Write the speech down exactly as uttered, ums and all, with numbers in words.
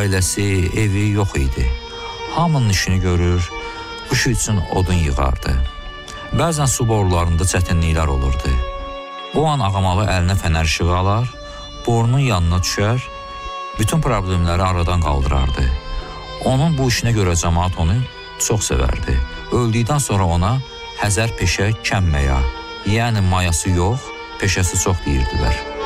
ailəsi, evi yox idi. Hamının işini görür, qışı üçün odun yığardı. Bəzən su borularında çətinliklər olurdu. O an Ağamalı əlinə fənər işığı alar, borunun yanına düşər, bütün problemləri aradan qaldırardı. Onun bu işinə görə cəmaat onu çox sevərdi. Öldükdən sonra ona Həzər peşə kəm məya, yəni mayası yox, peşəsi çox deyirdilər.